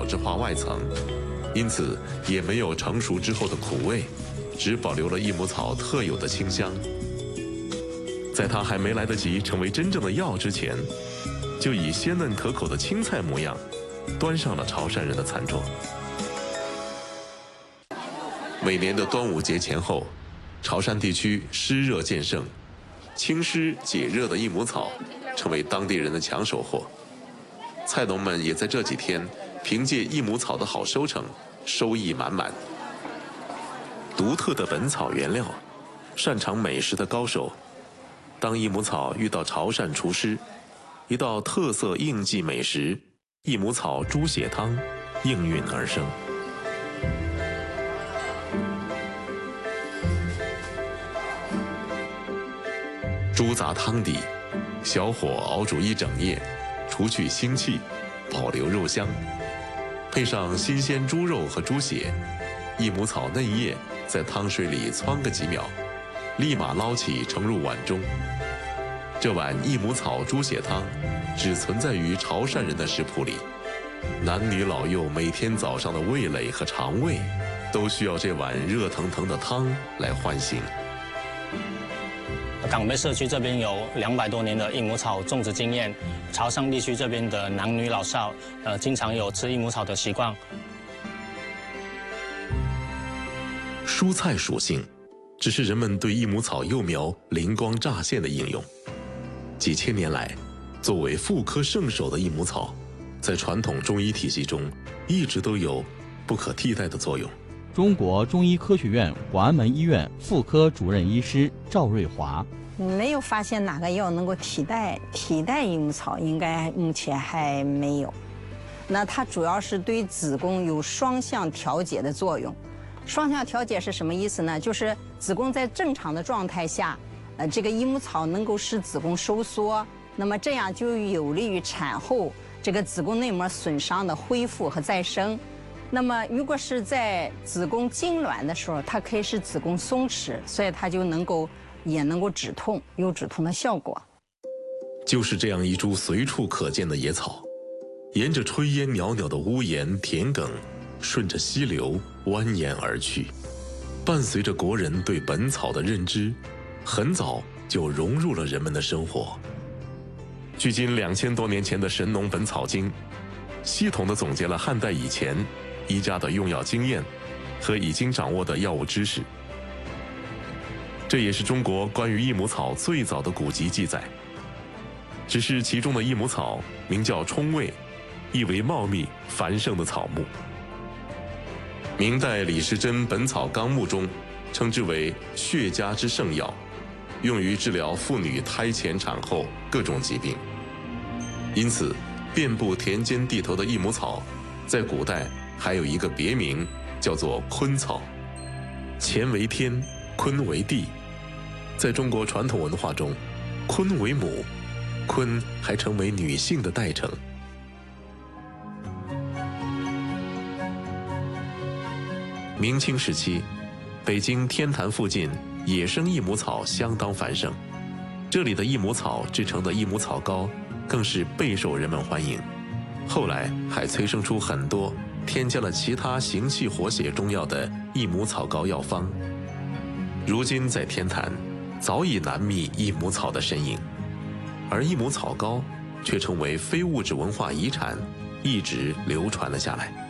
脂化外层，因此也没有成熟之后的苦味，只保留了益母草特有的清香。在它还没来得及成为真正的药之前，就以鲜嫩可口的青菜模样，端上了潮汕人的餐桌。每年的端午节前后，潮汕地区湿热渐盛，清湿解热的益母草成为当地人的抢手货。菜农们也在这几天凭借益母草的好收成，收益满满。独特的本草原料，擅长美食的高手，当益母草遇到潮汕厨师，一道特色应季美食——益母草猪血汤应运而生。猪杂汤底，小火熬煮一整夜，除去腥气，保留肉香。配上新鲜猪肉和猪血，益母草嫩叶在汤水里汆个几秒，立马捞起盛入碗中。这碗益母草猪血汤只存在于潮汕人的食谱里，男女老幼每天早上的味蕾和肠胃都需要这碗热腾腾的汤来唤醒。 港北社区这边有200多年的益母草种植经验，潮汕地区这边的男女老少，经常有吃益母草的习惯。 蔬菜属性，只是人们对益母草幼苗灵光乍现的应用。几千年来，作为妇科圣手的益母草，在传统中医体系中一直都有不可替代的作用。 中国中医科学院广安门医院妇科主任医师赵瑞华。 没有发现哪个药能够替代益母草，应该目前还没有。那它主要是对子宫有双向调节的作用。双向调节是什么意思呢？就是子宫在正常的状态下，这个益母草能够使子宫收缩，那么这样就有利于产后这个子宫内膜损伤的恢复和再生。那么如果是在子宫痉挛的时候，它可以使子宫松弛，所以它就也能够止痛，有止痛的效果。 就是这样一株随处可见的野草，沿着炊烟袅袅的屋檐田埂，顺着溪流蜿蜒而去。伴随着国人对本草的认知，很早就融入了人们的生活。距今2000多年前的《神农本草经》，系统地总结了汉代以前医家的用药经验和已经掌握的药物知识。这也是中国关于益母草最早的古籍记载。只是其中的益母草名叫冲味，意为茂密繁盛的草木。明代李时珍《本草纲目》中称之为血家之圣药，用于治疗妇女胎前产后各种疾病。因此，遍布田间地头的益母草，在古代还有一个别名，叫做坤草。乾为天，坤为地。在中国传统文化中，坤为母，坤还成为女性的代称。明清时期，北京天坛附近野生益母草相当繁盛，这里的益母草制成的益母草膏更是备受人们欢迎。后来还催生出很多添加了其他行气活血中药的益母草膏药方。如今在天坛早已难觅益母草的身影，而益母草膏却成为非物质文化遗产，一直流传了下来。